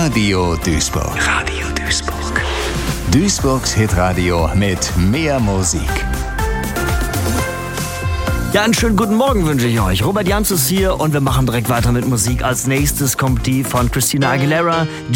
Radio Duisburg. Radio Duisburg. Duisburgs Hitradio mit mehr Musik. Ja, einen schönen guten Morgen wünsche ich euch. Robert Jans ist hier und wir machen direkt weiter mit Musik. Als nächstes kommt die von Christina Aguilera,